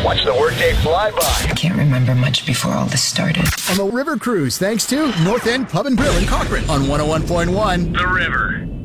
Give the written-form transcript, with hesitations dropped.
Watch the workday fly by. I can't remember much before all this started. On the river cruise, thanks to North End Pub and Grill in Cochrane on 101.1 The River.